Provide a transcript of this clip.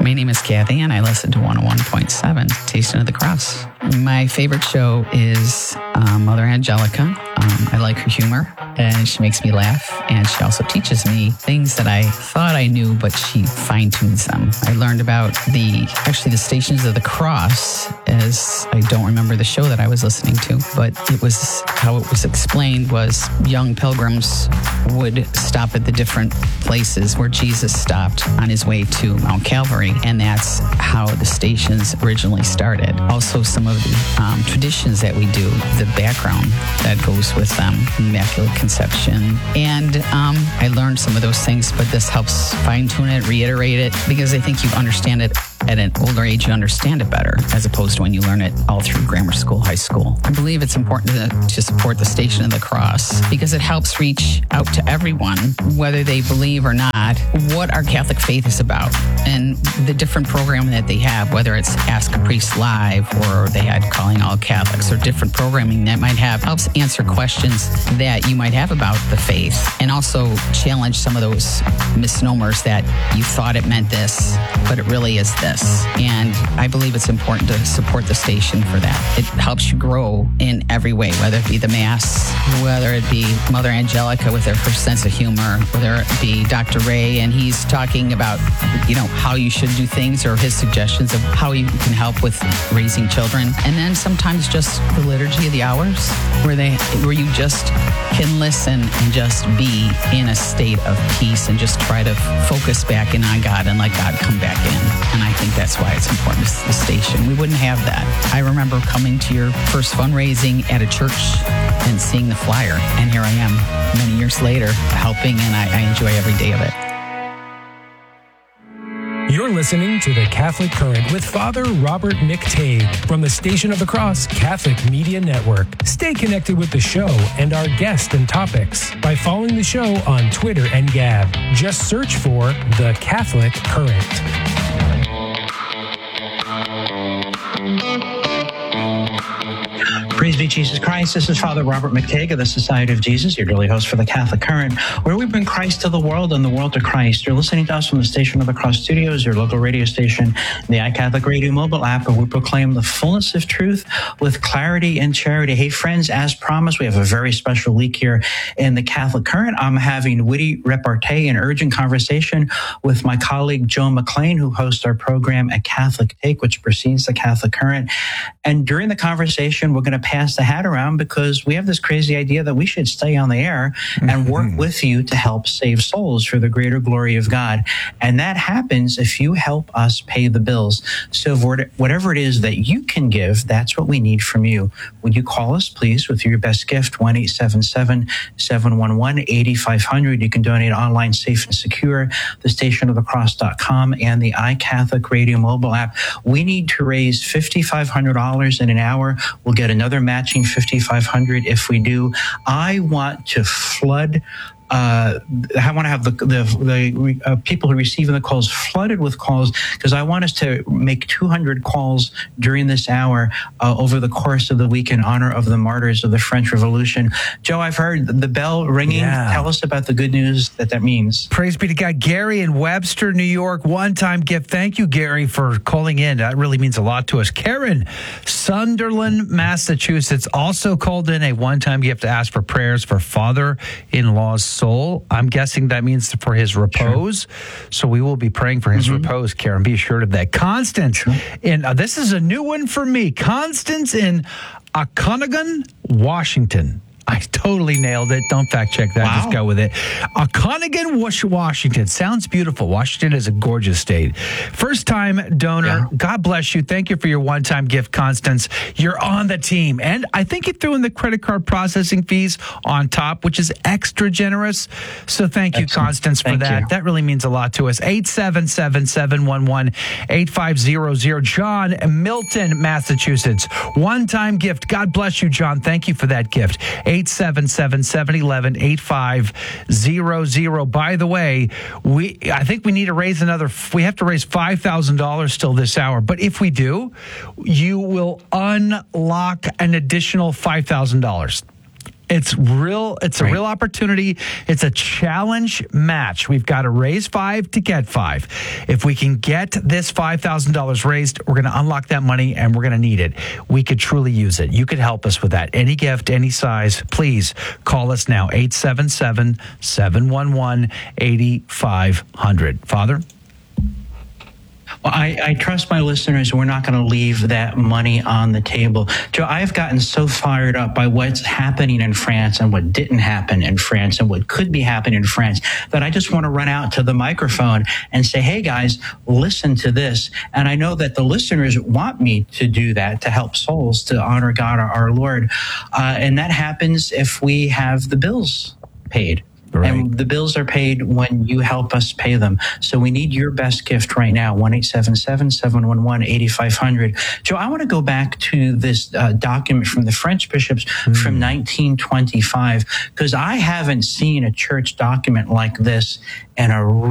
My name is Kathy, and I listen to 101.7 Tasting of the Cross. My favorite show is Mother Angelica. I like her humor, and she makes me laugh, and she also teaches me things that I thought I knew, but she fine-tunes them. I learned about the Stations of the Cross, as I don't remember the show that I was listening to, but it was how it was explained was young pilgrims would stop at the different places where Jesus stopped on his way to Mount Calvary, and that's how the stations originally started. Also, some of the traditions that we do, the background that goes with them, Immaculate Conception, and I learned some of those things, but this helps fine-tune it, reiterate it, because I think you understand it at an older age, you understand it better, as opposed to when you learn it all through grammar school, high school. I believe it's important to support the Station of the Cross because it helps reach out to everyone, whether they believe or not, what our Catholic faith is about. And the different programming that they have, whether it's Ask a Priest Live or they had Calling All Catholics or different programming that might have, helps answer questions that you might have about the faith and also challenge some of those misnomers that you thought it meant this, but it really is this. And I believe it's important to support the station for that. It helps you grow in every way, whether it be the Mass, whether it be Mother Angelica with her sense of humor, whether it be Dr. Ray and he's talking about, how you should do things or his suggestions of how you can help with raising children. And then sometimes just the Liturgy of the Hours where you just can listen and just be in a state of peace and just try to focus back in on God and let God come back in. And I think that's why it's important to the station. We wouldn't have that. I remember coming to your first fundraising at a church and seeing the flyer. And here I am many years later helping, and I enjoy every day of it. You're listening to The Catholic Current with Father Robert McTague from the Station of the Cross Catholic Media Network. Stay connected with the show and our guests and topics by following the show on Twitter and Gab. Just search for The Catholic Current. Praise be Jesus Christ. This is Father Robert McTague of the Society of Jesus, your daily host for the Catholic Current, where we bring Christ to the world and the world to Christ. You're listening to us from the Station of the Cross Studios, your local radio station, the iCatholic Radio mobile app, where we proclaim the fullness of truth with clarity and charity. Hey, friends, as promised, we have a very special week here in the Catholic Current. I'm having witty repartee and urgent conversation with my colleague, Joe McLean, who hosts our program at Catholic Take, which precedes the Catholic Current. And during the conversation, we're going to pass the hat around because we have this crazy idea that we should stay on the air and work with you to help save souls for the greater glory of God. And that happens if you help us pay the bills. So whatever it is that you can give, that's what we need from you. Would you call us, please, with your best gift, 1-877-711-8500. You can donate online, safe and secure, thestationofthecross.com and the iCatholic Radio mobile app. We need to raise $5,500 in an hour. We'll get another matching $5,500 if we do. I want to flood. I want to have the people who are receiving the calls flooded with calls because I want us to make 200 calls during this hour over the course of the week in honor of the martyrs of the French Revolution. Joe, I've heard the bell ringing. Yeah. Tell us about the good news that means. Praise be to God. Gary in Webster, New York, one-time gift. Thank you, Gary, for calling in. That really means a lot to us. Karen, Sunderland, Massachusetts, also called in a one-time gift to ask for prayers for father-in-law's soul. I'm guessing that means for his repose. Sure. So we will be praying for his repose, Karen. Be assured of that. Constance, this is a new one for me. Constance in Okanagan, Washington. I totally nailed it. Don't fact check that. Wow. Just go with it. Okanagan, Washington. Sounds beautiful. Washington is a gorgeous state. First time donor. Yeah. God bless you. Thank you for your one-time gift, Constance. You're on the team. And I think you threw in the credit card processing fees on top, which is extra generous. So thank you, Constance, for that. You. That really means a lot to us. 877-711-8500. John in Milton, Massachusetts. One-time gift. God bless you, John. Thank you for that gift. 877-711-8500. By the way, I think we need to raise we have to raise $5,000 still this hour. But if we do, you will unlock an additional $5,000. It's real. It's a real opportunity. It's a challenge match. We've got to raise $5 to get $5. If we can get this $5,000 raised, we're going to unlock that money and we're going to need it. We could truly use it. You could help us with that. Any gift, any size, please call us now. 877-711-8500. Father? Well, I trust my listeners. We're not going to leave that money on the table. Joe, I've gotten so fired up by what's happening in France and what didn't happen in France and what could be happening in France that I just want to run out to the microphone and say, hey, guys, listen to this. And I know that the listeners want me to do that, to help souls, to honor God, our Lord. And that happens if we have the bills paid. Right. And the bills are paid when you help us pay them. So we need your best gift right now, 1-877-711-8500. Joe, I want to go back to this document from the French bishops from 1925, because I haven't seen a church document like this in a